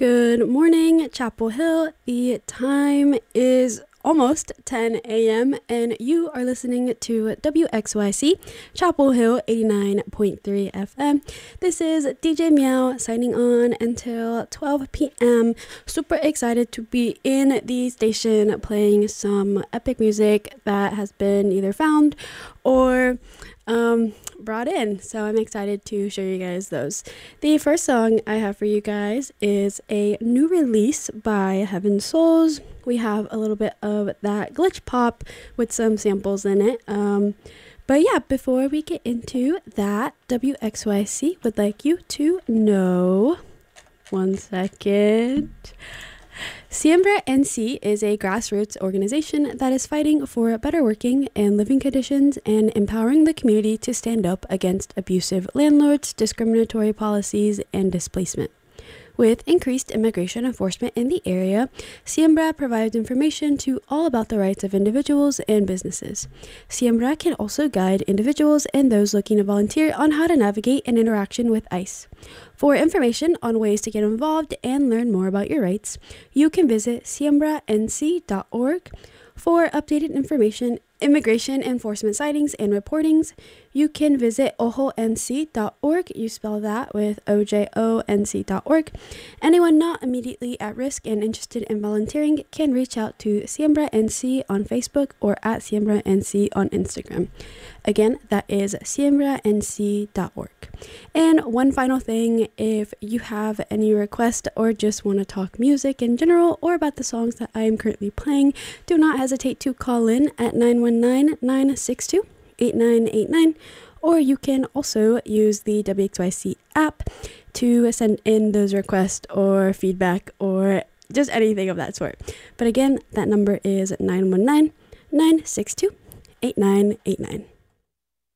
Good morning, Chapel Hill. The time is almost 10 a.m. and you are listening to WXYC Chapel Hill 89.3 FM. This is DJ Meow signing on until 12 p.m. Super excited to be in the station playing some epic music that has been either found or brought in, so I'm excited to show you guys those. The first song I have for you guys is a new release by Heaven Souls. We have a little bit of that glitch pop with some samples in it. But yeah, before we get into that, WXYC would like you to know, one second. Siembra NC is a grassroots organization that is fighting for better working and living conditions and empowering the community to stand up against abusive landlords, discriminatory policies, and displacement. With increased immigration enforcement in the area, Siembra provides information to all about the rights of individuals and businesses. Siembra can also guide individuals and those looking to volunteer on how to navigate an interaction with ICE. For information on ways to get involved and learn more about your rights, you can visit siembranc.org. For updated information, immigration enforcement sightings and reportings, you can visit ojonc.org. You spell that with ojonc.org. Anyone not immediately at risk and interested in volunteering can reach out to Siembra NC on Facebook or at Siembra NC on Instagram. Again, that is siembranc.org. And one final thing, if you have any requests or just want to talk music in general or about the songs that I am currently playing, do not hesitate to call in at 919-962-8989, or you can also use the WXYC app to send in those requests or feedback or just anything of that sort. But again, that number is 919-962-8989.